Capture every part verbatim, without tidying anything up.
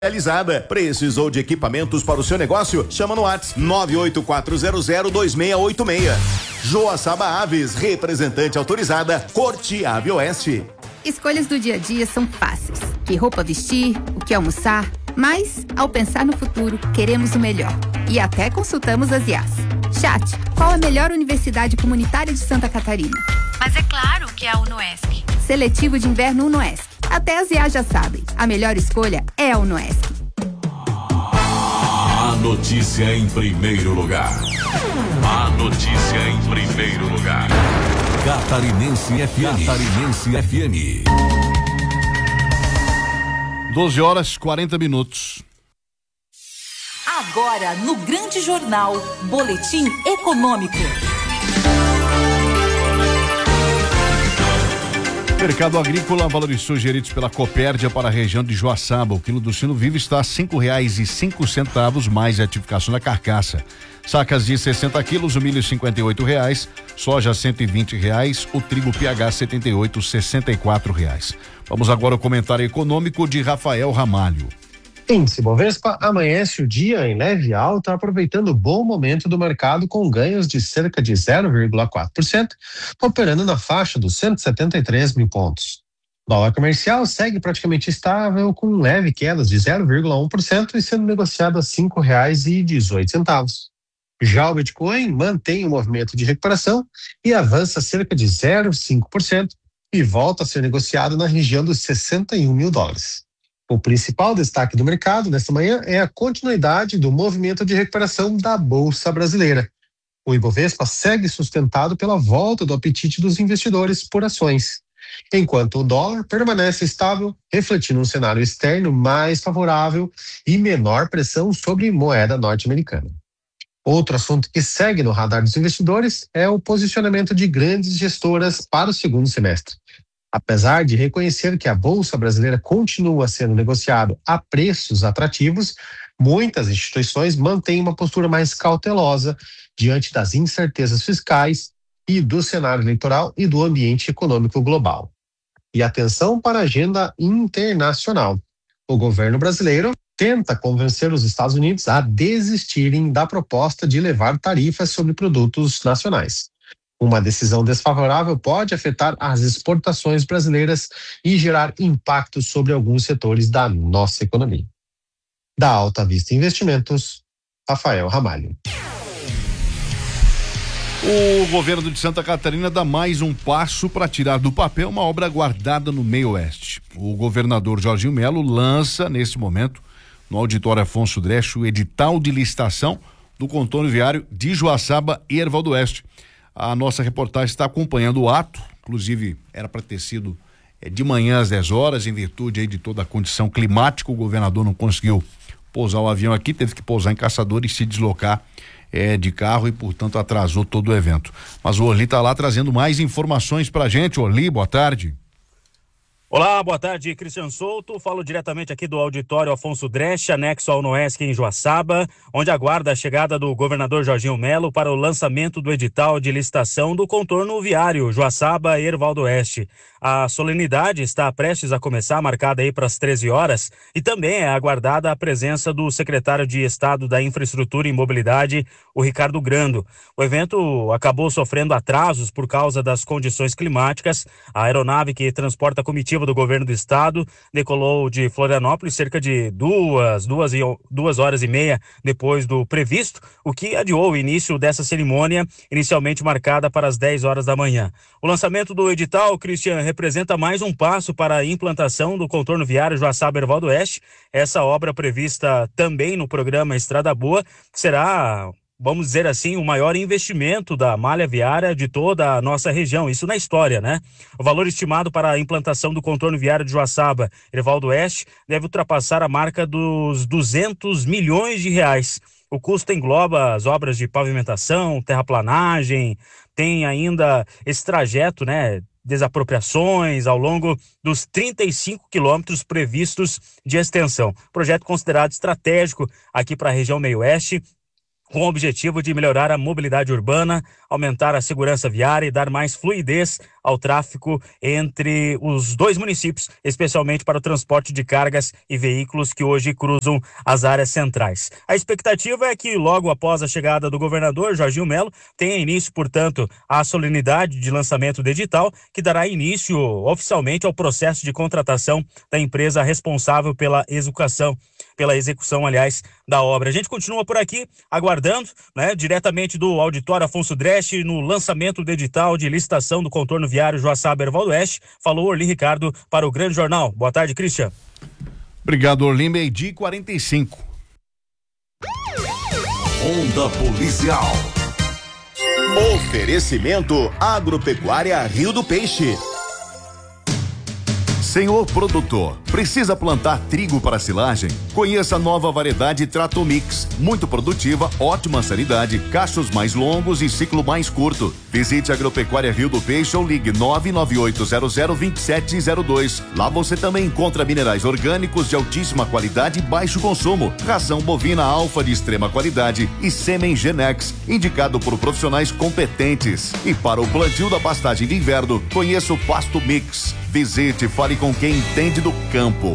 Realizada. Precisou de equipamentos para o seu negócio? Chama no WhatsApp nove oito quatro zero zero dois seis oito seis. Joaçaba Aves, representante autorizada, Corte Ave Oeste. Escolhas do dia a dia são fáceis. Que roupa vestir, o que almoçar, mas, ao pensar no futuro, queremos o melhor. E até consultamos as I As. Chat, qual a melhor universidade comunitária de Santa Catarina? Mas é claro que é a UNOESC. Seletivo de inverno UNOESC. Até as I As já sabem. A melhor escolha é a UNOESC. A notícia em primeiro lugar. A notícia em primeiro lugar. Catarinense F M. Catarinense F M. doze horas e quarenta minutos. Agora no Grande Jornal, Boletim Econômico. Mercado agrícola valorizou geridos pela Copérdia para a região de Joaçaba. O quilo do sino vivo está a cinco reais e cinco centavos mais a retificação da carcaça. Sacas de sessenta quilos, o milho cinquenta e oito reais, soja cento e vinte reais, o trigo P H setenta e oito, sessenta e quatro reais. Vamos agora ao comentário econômico de Rafael Ramalho. Índice Bovespa amanhece o dia em leve alta, aproveitando o bom momento do mercado com ganhos de cerca de zero vírgula quatro por cento, operando na faixa dos cento e setenta e três mil pontos. O dólar comercial segue praticamente estável, com leve quedas de zero vírgula um por cento e sendo negociado a cinco reais e dezoito centavos. Já o Bitcoin mantém o movimento de recuperação e avança cerca de zero vírgula cinco por cento e volta a ser negociado na região dos sessenta e um mil dólares. O principal destaque do mercado nesta manhã é a continuidade do movimento de recuperação da Bolsa Brasileira. O Ibovespa segue sustentado pela volta do apetite dos investidores por ações, enquanto o dólar permanece estável, refletindo um cenário externo mais favorável e menor pressão sobre moeda norte-americana. Outro assunto que segue no radar dos investidores é o posicionamento de grandes gestoras para o segundo semestre. Apesar de reconhecer que a Bolsa Brasileira continua sendo negociada a preços atrativos, muitas instituições mantêm uma postura mais cautelosa diante das incertezas fiscais e do cenário eleitoral e do ambiente econômico global. E atenção para a agenda internacional. O governo brasileiro tenta convencer os Estados Unidos a desistirem da proposta de levar tarifas sobre produtos nacionais. Uma decisão desfavorável pode afetar as exportações brasileiras e gerar impactos sobre alguns setores da nossa economia. Da Alta Vista Investimentos, Rafael Ramalho. O governo de Santa Catarina dá mais um passo para tirar do papel uma obra guardada no meio oeste. O governador Jorginho Melo lança, nesse momento, no auditório Afonso Dresch, o edital de licitação do contorno viário de Joaçaba e Erval do Oeste. A nossa reportagem está acompanhando o ato, inclusive era para ter sido é, de manhã às dez horas, em virtude aí de toda a condição climática. O governador não conseguiu pousar o avião aqui, teve que pousar em Caçador e se deslocar é, de carro e, portanto, atrasou todo o evento. Mas o Orli está lá trazendo mais informações pra gente. Orli, boa tarde. Olá, boa tarde, Cristian Souto. Falo diretamente aqui do auditório Afonso Dresch, anexo ao UNOESC em Joaçaba, onde aguarda a chegada do governador Jorginho Melo para o lançamento do edital de licitação do contorno viário Joaçaba e Erval do Oeste. A solenidade está prestes a começar, marcada aí para as treze horas, e também é aguardada a presença do secretário de Estado da Infraestrutura e Mobilidade, o Ricardo Grando. O evento acabou sofrendo atrasos por causa das condições climáticas. A aeronave que transporta a comitiva do governo do estado decolou de Florianópolis cerca de duas, duas, e, duas horas e meia depois do previsto, o que adiou o início dessa cerimônia, inicialmente marcada para as dez horas da manhã. O lançamento do edital, Christian, representa mais um passo para a implantação do contorno viário Joaçaba e Erval do Oeste. Essa obra prevista também no programa Estrada Boa será, vamos dizer assim, o maior investimento da malha viária de toda a nossa região, isso na história, né? O valor estimado para a implantação do contorno viário de Joaçaba e Erval do Oeste deve ultrapassar a marca dos duzentos milhões de reais. O custo engloba as obras de pavimentação, terraplanagem, tem ainda esse trajeto, né, desapropriações ao longo dos trinta e cinco quilômetros previstos de extensão. Projeto considerado estratégico aqui para a região meio-oeste. com o objetivo de melhorar a mobilidade urbana, aumentar a segurança viária e dar mais fluidez ao tráfego entre os dois municípios, especialmente para o transporte de cargas e veículos que hoje cruzam as áreas centrais. A expectativa é que logo após a chegada do governador Jorginho Melo tenha início, portanto, a solenidade de lançamento do edital, que dará início oficialmente ao processo de contratação da empresa responsável pela execução, pela execução, aliás, da obra. A gente continua por aqui, aguardando, né, diretamente do Auditório Afonso Dresch, no lançamento do edital de licitação do contorno viário Joaçaba-Erval do Oeste. Falou Orli Ricardo para o Grande Jornal. Boa tarde, Christian. Obrigado, Orli. Meio-dia e quarenta e cinco. Onda Policial. Oferecimento Agropecuária Rio do Peixe. Senhor produtor, precisa plantar trigo para silagem? Conheça a nova variedade Tratomix, muito produtiva, ótima sanidade, cachos mais longos e ciclo mais curto. Visite a Agropecuária Rio do Peixe ou ligue nove nove oito zero zero dois sete zero dois. Lá você também encontra minerais orgânicos de altíssima qualidade e baixo consumo, ração bovina alfa de extrema qualidade e sêmen Genex, indicado por profissionais competentes. E para o plantio da pastagem de inverno, conheça o Pasto Mix. Visite, fale com quem entende do campo.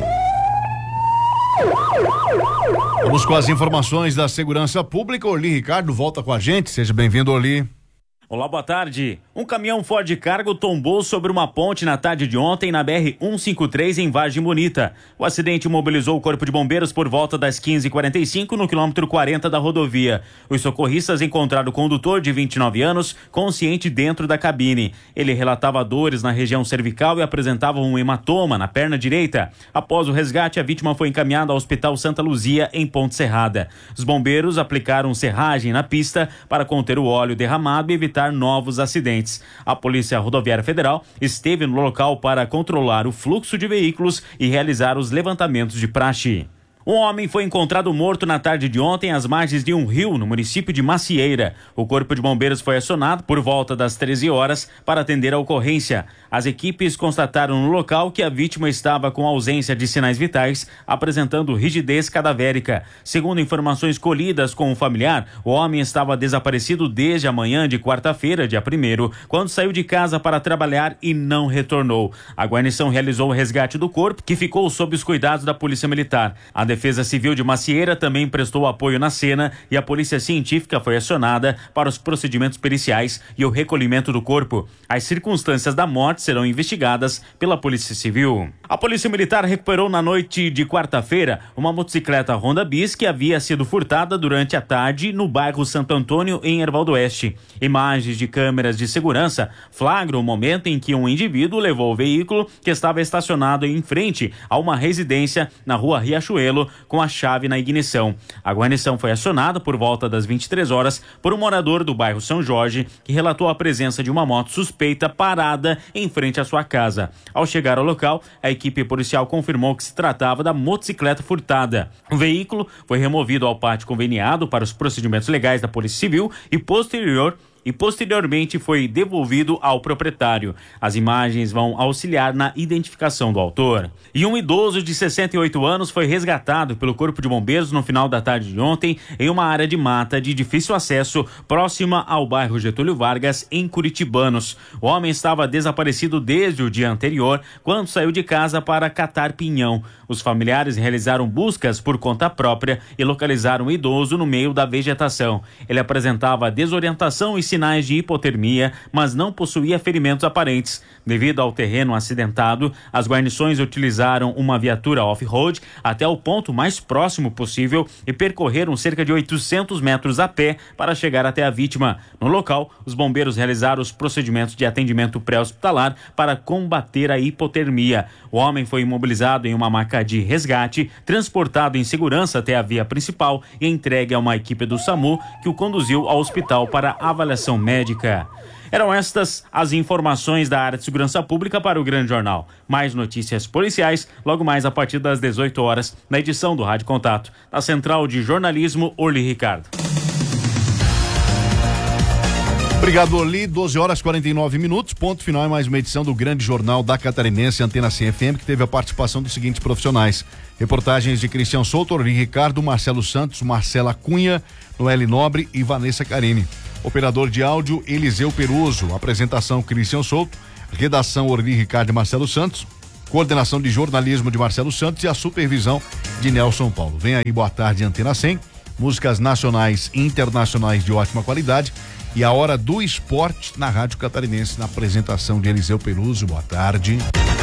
Vamos com as informações da segurança pública. Orli Ricardo volta com a gente. Seja bem-vindo, Orli. Olá, boa tarde. Um caminhão Ford Cargo tombou sobre uma ponte na tarde de ontem na B R cento e cinquenta e três em Vargem Bonita. O acidente mobilizou o Corpo de Bombeiros por volta das quinze e quarenta e cinco no quilômetro quarenta da rodovia. Os socorristas encontraram o condutor de vinte e nove anos consciente dentro da cabine. Ele relatava dores na região cervical e apresentava um hematoma na perna direita. Após o resgate, a vítima foi encaminhada ao Hospital Santa Luzia em Ponte Serrada. Os bombeiros aplicaram serragem na pista para conter o óleo derramado e evitar novos acidentes. A Polícia Rodoviária Federal esteve no local para controlar o fluxo de veículos e realizar os levantamentos de praxe. Um homem foi encontrado morto na tarde de ontem às margens de um rio no município de Macieira. O Corpo de Bombeiros foi acionado por volta das treze horas para atender a ocorrência. As equipes constataram no local que a vítima estava com ausência de sinais vitais, apresentando rigidez cadavérica. Segundo informações colhidas com o familiar, o homem estava desaparecido desde a manhã de quarta-feira, dia primeiro, quando saiu de casa para trabalhar e não retornou. A guarnição realizou o resgate do corpo, que ficou sob os cuidados da Polícia Militar. A Defesa Civil de Macieira também prestou apoio na cena e a Polícia Científica foi acionada para os procedimentos periciais e o recolhimento do corpo. As circunstâncias da morte serão investigadas pela Polícia Civil. A Polícia Militar recuperou na noite de quarta-feira uma motocicleta Honda Bis que havia sido furtada durante a tarde no bairro Santo Antônio, em Erval do Oeste. Imagens de câmeras de segurança flagram o momento em que um indivíduo levou o veículo que estava estacionado em frente a uma residência na rua Riachuelo com a chave na ignição. A guarnição foi acionada por volta das vinte e três horas por um morador do bairro São Jorge que relatou a presença de uma moto suspeita parada em frente à sua casa. Ao chegar ao local, a equipe policial confirmou que se tratava da motocicleta furtada. O veículo foi removido ao pátio conveniado para os procedimentos legais da Polícia Civil e posterior e posteriormente foi devolvido ao proprietário. As imagens vão auxiliar na identificação do autor. E um idoso de sessenta e oito anos foi resgatado pelo Corpo de Bombeiros no final da tarde de ontem em uma área de mata de difícil acesso próxima ao bairro Getúlio Vargas, em Curitibanos. O homem estava desaparecido desde o dia anterior, quando saiu de casa para catar pinhão. Os familiares realizaram buscas por conta própria e localizaram o idoso no meio da vegetação. Ele apresentava desorientação e sinais de hipotermia, mas não possuía ferimentos aparentes. Devido ao terreno acidentado, as guarnições utilizaram uma viatura off-road até o ponto mais próximo possível e percorreram cerca de oitocentos metros a pé para chegar até a vítima. No local, os bombeiros realizaram os procedimentos de atendimento pré-hospitalar para combater a hipotermia. O homem foi imobilizado em uma maca de resgate, transportado em segurança até a via principal e entregue a uma equipe do SAMU que o conduziu ao hospital para avaliação médica. Eram estas as informações da área de segurança pública para o Grande Jornal. Mais notícias policiais logo mais a partir das dezoito horas na edição do Rádio Contato. Da Central de Jornalismo, Orli Ricardo. Obrigado, Oli. doze horas e quarenta e nove minutos. Ponto final em mais uma edição do Grande Jornal da Catarinense Antena cem F M, que teve a participação dos seguintes profissionais. Reportagens de Cristian Souto, Ori Ricardo, Marcelo Santos, Marcela Cunha, Noeli Nobre e Vanessa Carini. Operador de áudio, Eliseu Peruso. Apresentação, Cristian Souto. Redação, Ori Ricardo e Marcelo Santos. Coordenação de jornalismo de Marcelo Santos e a supervisão de Nelson Paulo. Vem aí, boa tarde, Antena cem. Músicas nacionais e internacionais de ótima qualidade. E a hora do esporte na Rádio Catarinense, na apresentação de Eliseu Peruso. Boa tarde.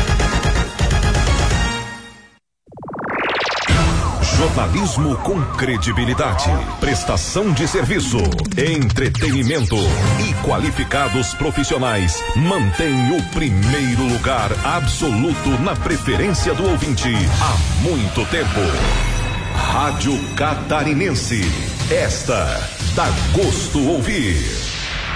Jornalismo com credibilidade, prestação de serviço, entretenimento e qualificados profissionais mantém o primeiro lugar absoluto na preferência do ouvinte há muito tempo. Rádio Catarinense, esta dá gosto ouvir.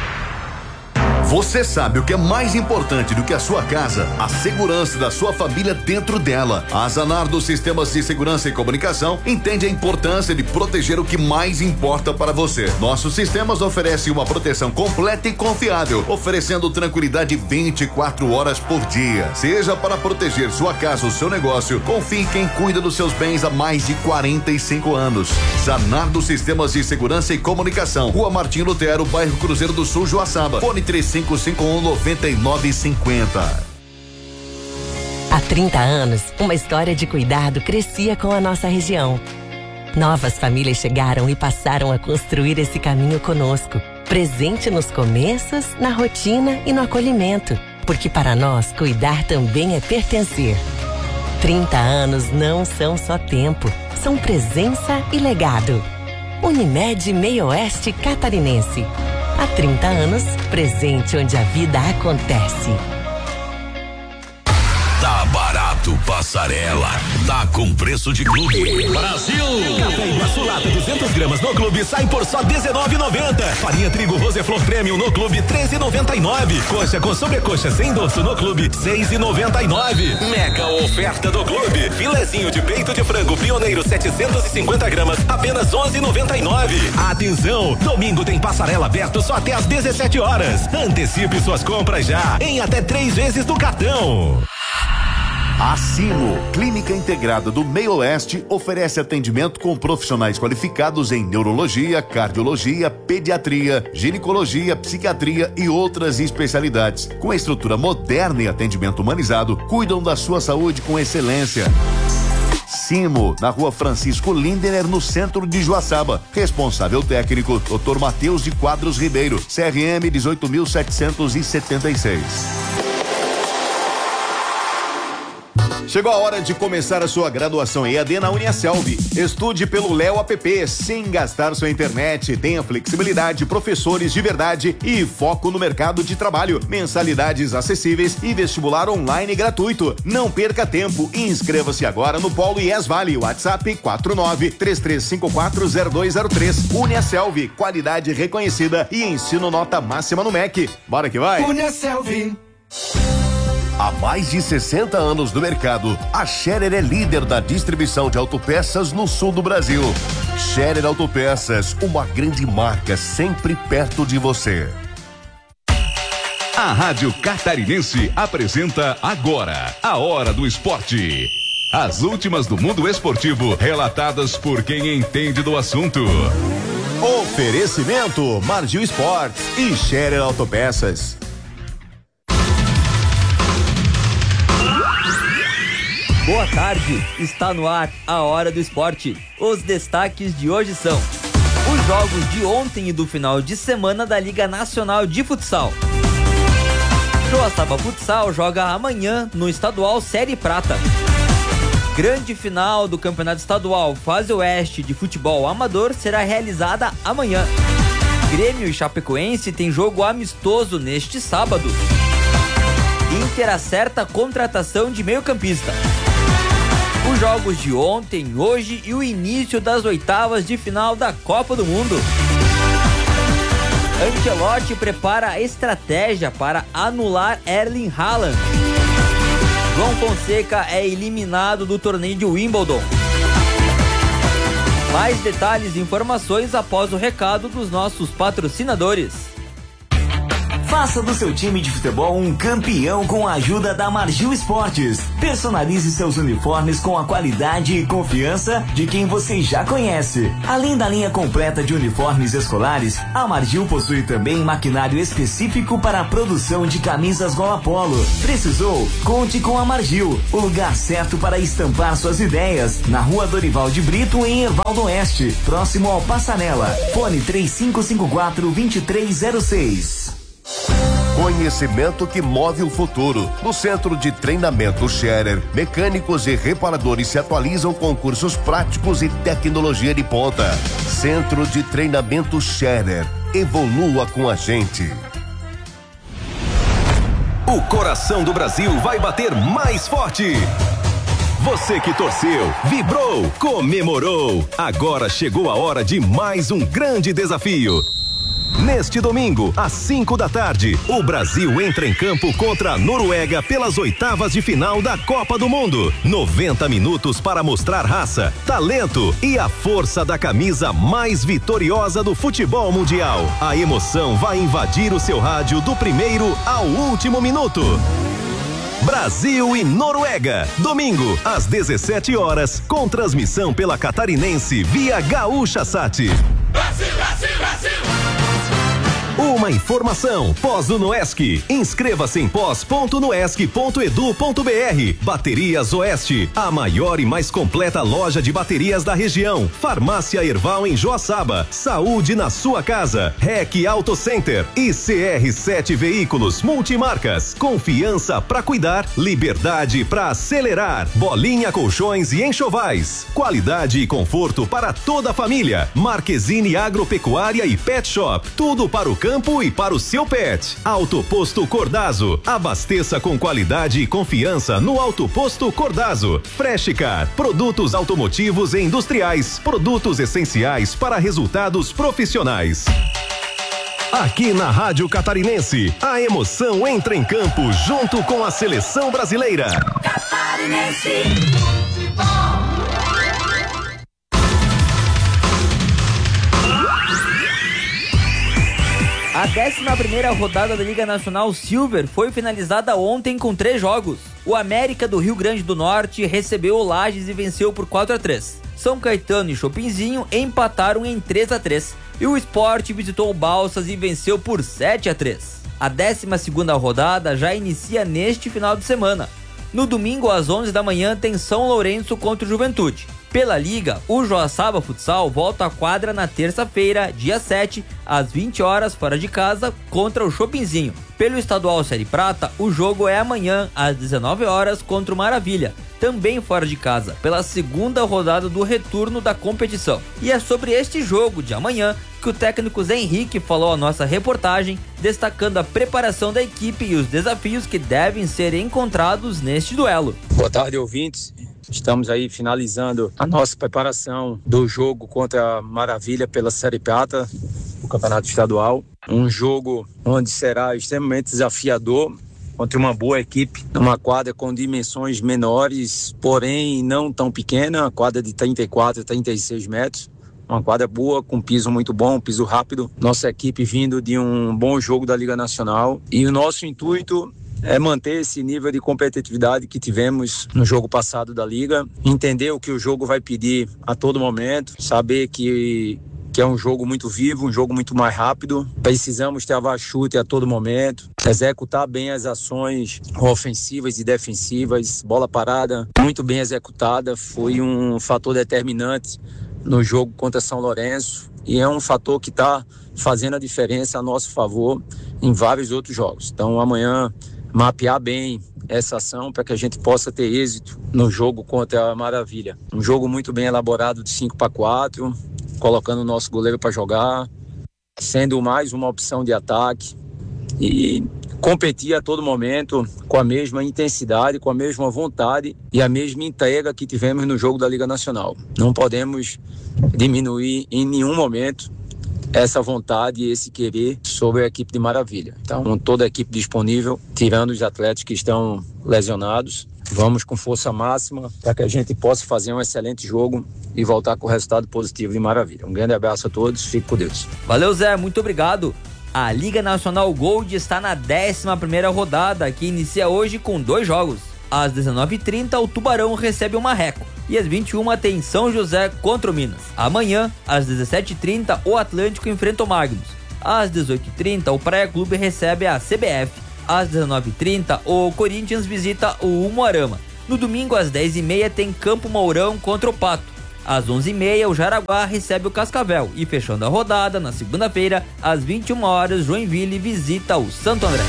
Você sabe o que é mais importante do que a sua casa? A segurança da sua família dentro dela. A Zanardo Sistemas de Segurança e Comunicação entende a importância de proteger o que mais importa para você. Nossos sistemas oferecem uma proteção completa e confiável, oferecendo tranquilidade vinte e quatro horas por dia. Seja para proteger sua casa ou seu negócio, confie em quem cuida dos seus bens há mais de quarenta e cinco anos. Zanardo Sistemas de Segurança e Comunicação, Rua Martim Lutero, bairro Cruzeiro do Sul, Joaçaba. Fone três cinco cinco um nove nove cinco zero. Há trinta anos, uma história de cuidado crescia com a nossa região. Novas famílias chegaram e passaram a construir esse caminho conosco, presente nos começos, na rotina e no acolhimento, porque para nós cuidar também é pertencer. trinta anos não são só tempo, são presença e legado. Unimed Meio Oeste Catarinense. Há trinta anos, presente onde a vida acontece. Tá barato, Passarela. Tá com preço de clube. Brasil! Café Iguaçu Lata duzentas gramas no clube sai por só dezenove reais e noventa centavos. Farinha Trigo Roseflor Premium no clube treze reais e noventa e nove centavos. Coxa com sobrecoxa sem dorso no clube seis reais e noventa e nove centavos. Mega oferta do clube. Filezinho de peito de frango Pioneiro setecentos e cinquenta gramas apenas onze reais e noventa e nove centavos. Atenção, domingo tem Passarela aberto só até às dezessete horas. Antecipe suas compras já em até três vezes do cartão. A Sino, Clínica Integrada do Meio Oeste, oferece atendimento com profissionais qualificados em neurologia, cardiologia, pediatria, ginecologia, psiquiatria e outras especialidades. Com estrutura moderna e atendimento humanizado, cuidam da sua saúde com excelência. Simo, na Rua Francisco Lindener, no centro de Joaçaba. Responsável técnico, doutor Matheus de Quadros Ribeiro, C R M dezoito mil setecentos e setenta e seis. Chegou a hora de começar a sua graduação E A D na Uniaselv. Estude pelo Léo App, sem gastar sua internet. Tenha flexibilidade, professores de verdade e foco no mercado de trabalho. Mensalidades acessíveis e vestibular online gratuito. Não perca tempo e inscreva-se agora no Polo I E S Vale. WhatsApp quatro nove três três cinco quatro zero dois zero três. Uniaselv, qualidade reconhecida e ensino nota máxima no M E C. Bora que vai! Uniaselv. Há mais de sessenta anos no mercado, a Scherer é líder da distribuição de autopeças no sul do Brasil. Scherer Autopeças, uma grande marca sempre perto de você. A Rádio Catarinense apresenta agora a Hora do Esporte. As últimas do mundo esportivo, relatadas por quem entende do assunto. Oferecimento Margil Esportes e Scherer Autopeças. Boa tarde, está no ar a Hora do Esporte. Os destaques de hoje são os jogos de ontem e do final de semana da Liga Nacional de Futsal. Joaçaba Futsal joga amanhã no Estadual Série Prata. Grande final do Campeonato Estadual Fase Oeste de Futebol Amador será realizada amanhã. Grêmio e Chapecoense tem jogo amistoso neste sábado. Inter acerta a contratação de meio-campista. Os jogos de ontem, hoje e o início das oitavas de final da Copa do Mundo. Ancelotti prepara a estratégia para anular Erling Haaland. João Fonseca é eliminado do torneio de Wimbledon. Mais detalhes e informações após o recado dos nossos patrocinadores. Faça do seu time de futebol um campeão com a ajuda da Margil Esportes. Personalize seus uniformes com a qualidade e confiança de quem você já conhece. Além da linha completa de uniformes escolares, a Margil possui também maquinário específico para a produção de camisas gola polo. Precisou? Conte com a Margil, o lugar certo para estampar suas ideias. Na Rua Dorival de Brito, em Ervaldo Oeste, próximo ao Passanela. Fone três cinco cinco quatro, dois três zero seis. Conhecimento que move o futuro. No Centro de Treinamento Scherer, mecânicos e reparadores se atualizam com cursos práticos e tecnologia de ponta. Centro de Treinamento Scherer. Evolua com a gente. O coração do Brasil vai bater mais forte. Você que torceu, vibrou, comemorou. Agora chegou a hora de mais um grande desafio. Neste domingo, às cinco da tarde, o Brasil entra em campo contra a Noruega pelas oitavas de final da Copa do Mundo. noventa minutos para mostrar raça, talento e a força da camisa mais vitoriosa do futebol mundial. A emoção vai invadir o seu rádio do primeiro ao último minuto. Brasil e Noruega, domingo, às dezessete horas, com transmissão pela Catarinense via Gaúcha Sat. Brasil, Brasil, Brasil! Uma informação, Pós-Unoesc. Inscreva-se em pós ponto noesc ponto edu ponto br. Baterias Oeste, a maior e mais completa loja de baterias da região. Farmácia Erval em Joaçaba. Saúde na sua casa. R E C Auto Center e C R sete Veículos Multimarcas. Confiança para cuidar, liberdade para acelerar. Bolinha Colchões e Enxovais. Qualidade e conforto para toda a família. Marquezine Agropecuária e Pet Shop. Tudo para o campo e para o seu pet. Autoposto Cordazo. Abasteça com qualidade e confiança no Autoposto Cordazo. Freshcar. Produtos automotivos e industriais. Produtos essenciais para resultados profissionais. Aqui na Rádio Catarinense, a emoção entra em campo junto com a seleção brasileira. Catarinense. A décima primeira rodada da Liga Nacional Silver foi finalizada ontem com três jogos. O América do Rio Grande do Norte recebeu o Lages e venceu por quatro a três. São Caetano e Chopinzinho empataram em três a três. E o Sport visitou o Balsas e venceu por sete a três. A décima segunda rodada já inicia neste final de semana. No domingo, às onze da manhã, tem São Lourenço contra o Juventude. Pela Liga, o Joaçaba Futsal volta à quadra na terça-feira, dia sete, às vinte horas, fora de casa, contra o Chopinzinho. Pelo Estadual Série Prata, o jogo é amanhã, às dezenove horas, contra o Maravilha, também fora de casa, pela segunda rodada do retorno da competição. E é sobre este jogo de amanhã que o técnico Zé Henrique falou à nossa reportagem, destacando a preparação da equipe e os desafios que devem ser encontrados neste duelo. Boa tarde, ouvintes. Estamos aí finalizando a nossa preparação do jogo contra a Maravilha pela Série Prata, do Campeonato Estadual. Um jogo onde será extremamente desafiador contra uma boa equipe, numa quadra com dimensões menores, porém não tão pequena, uma quadra de trinta e quatro, trinta e seis metros. Uma quadra boa, com piso muito bom, piso rápido. Nossa equipe vindo de um bom jogo da Liga Nacional. E o nosso intuito é manter esse nível de competitividade que tivemos no jogo passado da Liga, entender o que o jogo vai pedir a todo momento, saber que, que é um jogo muito vivo, um jogo muito mais rápido, precisamos travar chute a todo momento, executar bem as ações ofensivas e defensivas, bola parada muito bem executada, foi um fator determinante no jogo contra São Lourenço e é um fator que está fazendo a diferença a nosso favor em vários outros jogos. Então amanhã mapear bem essa ação para que a gente possa ter êxito no jogo contra a Maravilha. Um jogo muito bem elaborado de cinco para quatro, colocando o nosso goleiro para jogar, sendo mais uma opção de ataque e competir a todo momento com a mesma intensidade, com a mesma vontade e a mesma entrega que tivemos no jogo da Liga Nacional. Não podemos diminuir em nenhum momento essa vontade e esse querer sobre a equipe de Maravilha. Então, toda a equipe disponível, tirando os atletas que estão lesionados, vamos com força máxima para que a gente possa fazer um excelente jogo e voltar com o resultado positivo de Maravilha. Um grande abraço a todos, fique com Deus. Valeu, Zé, muito obrigado. A Liga Nacional Gold está na décima primeira rodada, que inicia hoje com dois jogos. Às dezenove e trinta, o Tubarão recebe o Marreco. E às vinte e uma tem São José contra o Minas. Amanhã, às dezessete e trinta, o Atlântico enfrenta o Magnus. Às dezoito e trinta, o Praia Clube recebe a C B F. Às dezenove e trinta, o Corinthians visita o Umuarama. No domingo, às dez e meia, tem Campo Mourão contra o Pato. Às onze e meia, o Jaraguá recebe o Cascavel. E fechando a rodada, na segunda-feira, às vinte e uma horas, Joinville visita o Santo André.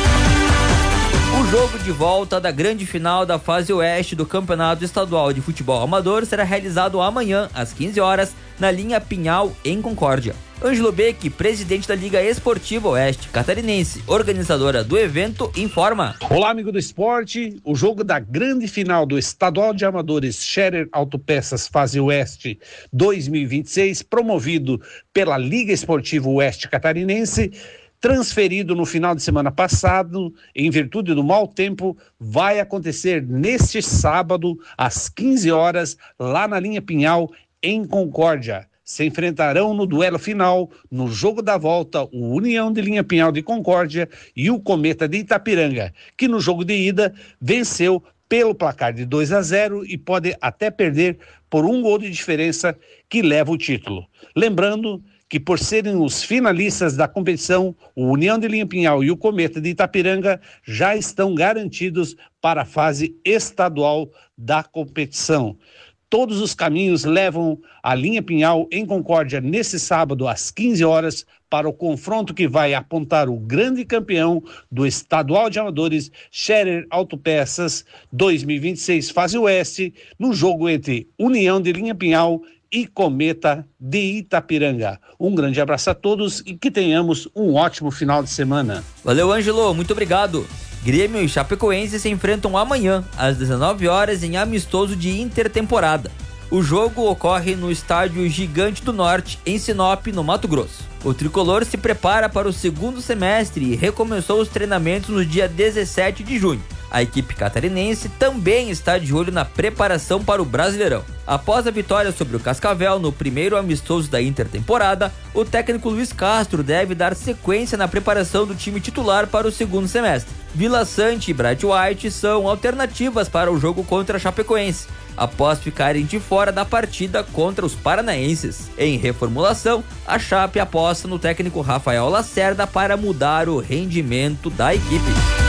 O jogo de volta da grande final da fase oeste do Campeonato Estadual de Futebol Amador será realizado amanhã, às quinze horas, na linha Pinhal, em Concórdia. Ângelo Beck, presidente da Liga Esportiva Oeste Catarinense, organizadora do evento, informa. Olá, amigo do esporte. O jogo da grande final do Estadual de Amadores Scherer Autopeças Fase Oeste dois mil e vinte e seis, promovido pela Liga Esportiva Oeste Catarinense, transferido no final de semana passado, em virtude do mau tempo, vai acontecer neste sábado, às quinze horas, lá na linha Pinhal, em Concórdia. Se enfrentarão no duelo final, no jogo da volta, o União de Linha Pinhal de Concórdia e o Cometa de Itapiranga, que no jogo de ida venceu pelo placar de dois a zero e pode até perder por um gol de diferença, que leva o título. Lembrando que, por serem os finalistas da competição, o União de Linha Pinhal e o Cometa de Itapiranga já estão garantidos para a fase estadual da competição. Todos os caminhos levam a Linha Pinhal em Concórdia nesse sábado às quinze horas para o confronto que vai apontar o grande campeão do Estadual de Amadores Scherer Autopeças dois mil e vinte e seis Fase Oeste, no jogo entre União de Linha Pinhal e Cometa de Itapiranga. Um grande abraço a todos e que tenhamos um ótimo final de semana. Valeu, Ângelo, muito obrigado. Grêmio e Chapecoense se enfrentam amanhã, às dezenove horas, em amistoso de intertemporada. O jogo ocorre no estádio Gigante do Norte, em Sinop, no Mato Grosso. O tricolor se prepara para o segundo semestre e recomeçou os treinamentos no dia dezessete de junho. A equipe catarinense também está de olho na preparação para o Brasileirão. Após a vitória sobre o Cascavel no primeiro amistoso da intertemporada, o técnico Luiz Castro deve dar sequência na preparação do time titular para o segundo semestre. Vila Sante e Bright White são alternativas para o jogo contra a Chapecoense, após ficarem de fora da partida contra os paranaenses. Em reformulação, a Chape aposta no técnico Rafael Lacerda para mudar o rendimento da equipe.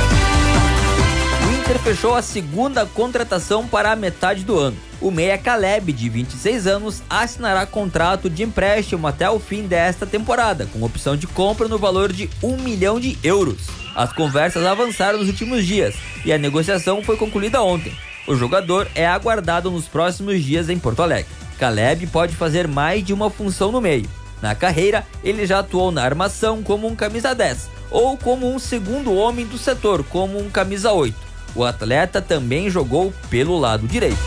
O Inter fechou a segunda contratação para a metade do ano. O meia Caleb, de vinte e seis anos, assinará contrato de empréstimo até o fim desta temporada, com opção de compra no valor de um milhão de euros. As conversas avançaram nos últimos dias e a negociação foi concluída ontem. O jogador é aguardado nos próximos dias em Porto Alegre. Caleb pode fazer mais de uma função no meio. Na carreira, ele já atuou na armação como um camisa dez ou como um segundo homem do setor, como um camisa oito. O atleta também jogou pelo lado direito.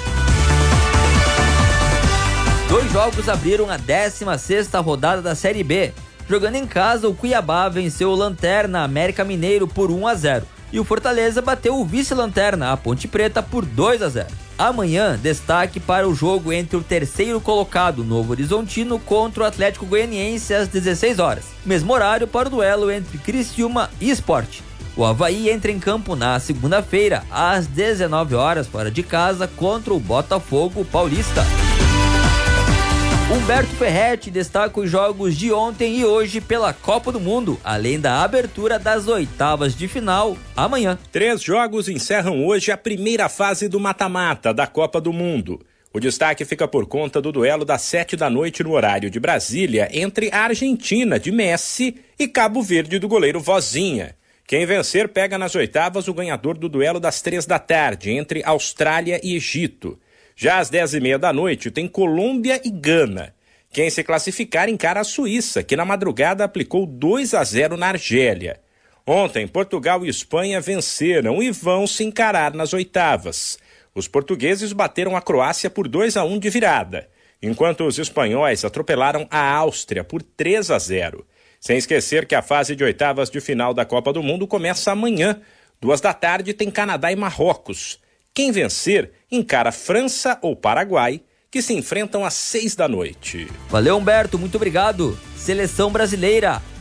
Dois jogos abriram a décima sexta rodada da Série B. Jogando em casa, o Cuiabá venceu o Lanterna América Mineiro por um a zero. E o Fortaleza bateu o vice-lanterna, a Ponte Preta, por dois a zero. Amanhã, destaque para o jogo entre o terceiro colocado, Novo Horizontino, contra o Atlético Goianiense às dezesseis horas. Mesmo horário para o duelo entre Criciúma e Sport. O Avaí entra em campo na segunda-feira, às dezenove horas, fora de casa, contra o Botafogo Paulista. Humberto Ferretti destaca os jogos de ontem e hoje pela Copa do Mundo, além da abertura das oitavas de final amanhã. Três jogos encerram hoje a primeira fase do mata-mata da Copa do Mundo. O destaque fica por conta do duelo das sete da noite no horário de Brasília entre a Argentina de Messi e Cabo Verde do goleiro Vozinha. Quem vencer pega nas oitavas o ganhador do duelo das três da tarde entre Austrália e Egito. Já às dez e meia da noite tem Colômbia e Gana. Quem se classificar encara a Suíça, que na madrugada aplicou dois a zero na Argélia. Ontem, Portugal e Espanha venceram e vão se encarar nas oitavas. Os portugueses bateram a Croácia por dois a um de virada, enquanto os espanhóis atropelaram a Áustria por três a zero. Sem esquecer que a fase de oitavas de final da Copa do Mundo começa amanhã. Duas da tarde tem Canadá e Marrocos. Quem vencer encara França ou Paraguai, que se enfrentam às seis da noite. Valeu, Humberto, muito obrigado. Seleção brasileira.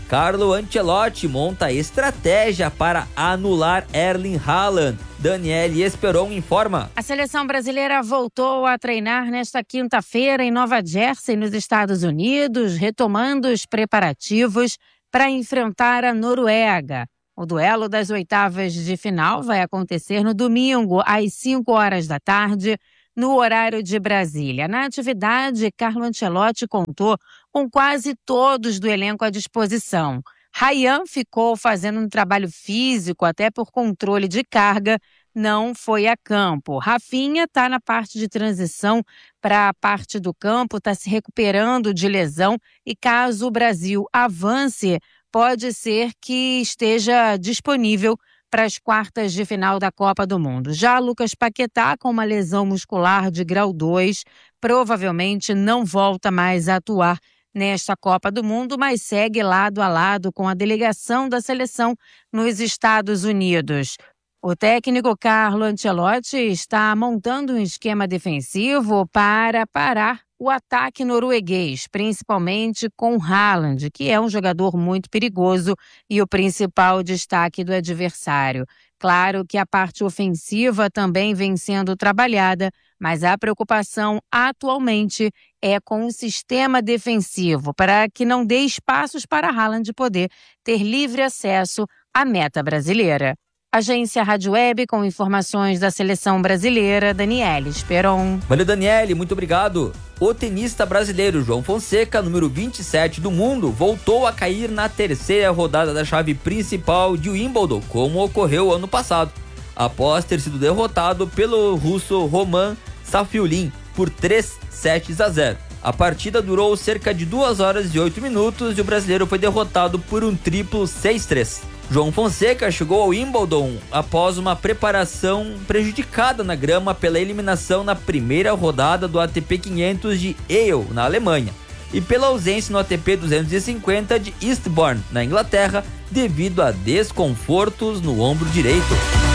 Carlo Ancelotti monta estratégia para anular Erling Haaland. Daniele Esperon informa. A seleção brasileira voltou a treinar nesta quinta-feira em Nova Jersey, nos Estados Unidos, retomando os preparativos para enfrentar a Noruega. O duelo das oitavas de final vai acontecer no domingo, às cinco horas da tarde, no horário de Brasília. Na atividade, Carlo Ancelotti contou com quase todos do elenco à disposição. Ryan ficou fazendo um trabalho físico, até por controle de carga, não foi a campo. Rafinha está na parte de transição para a parte do campo, está se recuperando de lesão e caso o Brasil avance, pode ser que esteja disponível para as quartas de final da Copa do Mundo. Já Lucas Paquetá, com uma lesão muscular de grau dois, provavelmente não volta mais a atuar nesta Copa do Mundo, mas segue lado a lado com a delegação da seleção nos Estados Unidos. O técnico Carlo Ancelotti está montando um esquema defensivo para parar o ataque norueguês, principalmente com Haaland, que é um jogador muito perigoso e o principal destaque do adversário. Claro que a parte ofensiva também vem sendo trabalhada, mas a preocupação atualmente é com o sistema defensivo, para que não dê espaços para Haaland poder ter livre acesso à meta brasileira. Agência Rádio Web com informações da seleção brasileira, Daniele Esperon. Valeu, Daniele, muito obrigado. O tenista brasileiro João Fonseca, número vinte e sete do mundo, voltou a cair na terceira rodada da chave principal de Wimbledon, como ocorreu ano passado, após ter sido derrotado pelo russo Roman Safiullin por três sets a zero. A partida durou cerca de duas horas e oito minutos e o brasileiro foi derrotado por um triplo seis a três. João Fonseca chegou ao Wimbledon após uma preparação prejudicada na grama pela eliminação na primeira rodada do A T P quinhentos de Halle, na Alemanha, e pela ausência no A T P duzentos e cinquenta de Eastbourne, na Inglaterra, devido a desconfortos no ombro direito.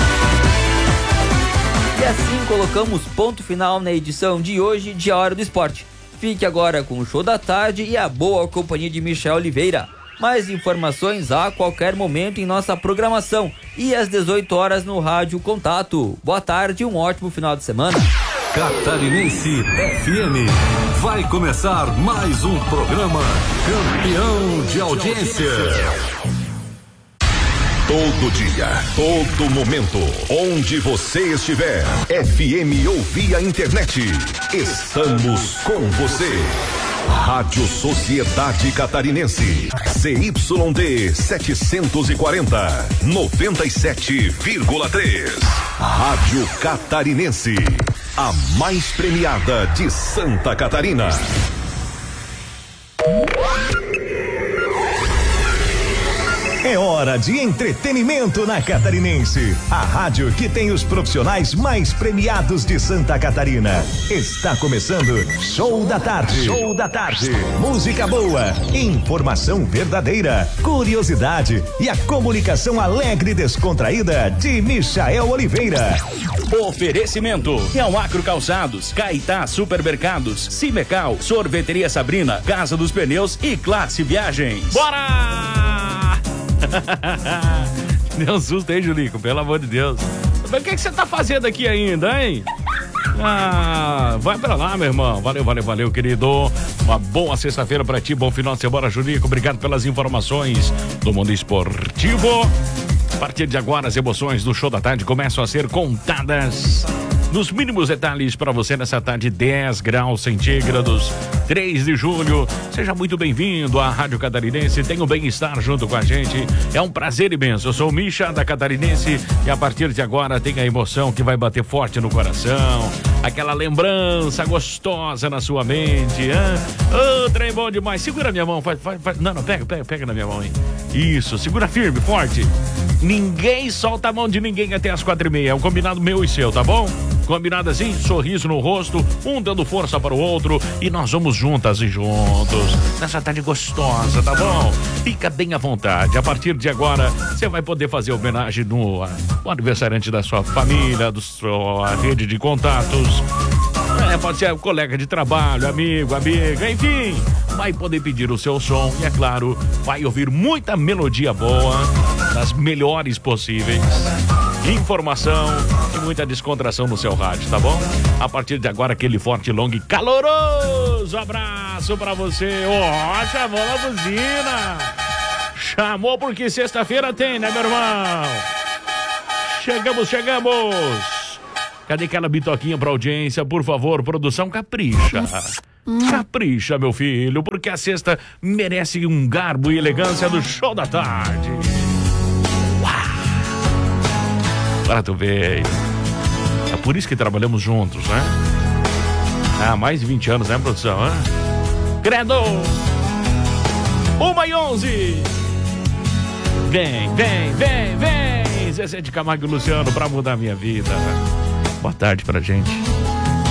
E assim colocamos ponto final na edição de hoje de A Hora do Esporte. Fique agora com o Show da Tarde e a boa companhia de Michel Oliveira. Mais informações a qualquer momento em nossa programação e às dezoito horas no Rádio Contato. Boa tarde e um ótimo final de semana. Catarinense F M. Vai começar mais um programa campeão de audiência. Todo dia, todo momento, onde você estiver, F M ou via internet, estamos com você. Rádio Sociedade Catarinense, C Y D setecentos e quarenta, noventa e sete vírgula três. Rádio Catarinense, a mais premiada de Santa Catarina. É hora de entretenimento na Catarinense. A rádio que tem os profissionais mais premiados de Santa Catarina. Está começando Show da Tarde. Show da Tarde. Música boa, informação verdadeira, curiosidade e a comunicação alegre e descontraída de Michael Oliveira. Oferecimento: Real Acro Calçados, Caetá Supermercados, Cimecal, Sorveteria Sabrina, Casa dos Pneus e Classe Viagens. Bora! Deu um susto aí, Julico, pelo amor de Deus. Mas o que você tá fazendo aqui ainda, hein? Ah, vai pra lá, meu irmão. Valeu, valeu, valeu, querido. Uma boa sexta-feira pra ti, bom final de semana, Julico. Obrigado pelas informações do mundo esportivo. A partir de agora, as emoções do Show da Tarde começam a ser contadas nos mínimos detalhes para você nessa tarde, dez graus centígrados, três de julho. Seja muito bem-vindo à Rádio Catarinense, tenha o bem-estar junto com a gente, é um prazer imenso. Eu sou o Misha da Catarinense e a partir de agora tem a emoção que vai bater forte no coração, aquela lembrança gostosa na sua mente. Ô, oh, trem bom demais, segura minha mão, faz, faz, faz. Não, não, pega, pega, pega na minha mão, hein? Isso, segura firme, forte. Ninguém solta a mão de ninguém até as quatro e meia, é um combinado meu e seu, tá bom? Combinado assim, sorriso no rosto, um dando força para o outro e nós vamos juntas e juntos nessa tarde gostosa, tá bom? Fica bem à vontade, a partir de agora você vai poder fazer homenagem no, no aniversariante da sua família, da sua rede de contatos. É, pode ser colega de trabalho, amigo, amiga, enfim, vai poder pedir o seu som e, é claro, vai ouvir muita melodia boa, das melhores possíveis. Informação e muita descontração no seu rádio, tá bom? A partir de agora, aquele forte, longo e caloroso abraço pra você. Ó, oh, chamou na buzina. Chamou porque sexta-feira tem, né, meu irmão? Chegamos, chegamos. Cadê aquela bitoquinha pra audiência? Por favor, produção, capricha. Capricha, meu filho, porque a sexta merece um garbo e elegância do show da tarde. Para tu ver. É por isso que trabalhamos juntos, né? Há mais de vinte anos, né, produção? Hein? Credo! Uma e onze! Vem, vem, vem, vem! Zezé de Camargo e Luciano pra mudar minha vida. Boa tarde pra gente.